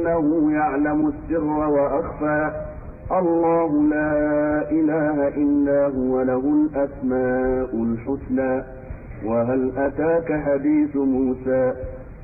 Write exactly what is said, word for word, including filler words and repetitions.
إنه يعلم السر وأخفى. الله لا إله إلا هو له الأسماء الحسنى. وهل أتاك حديث موسى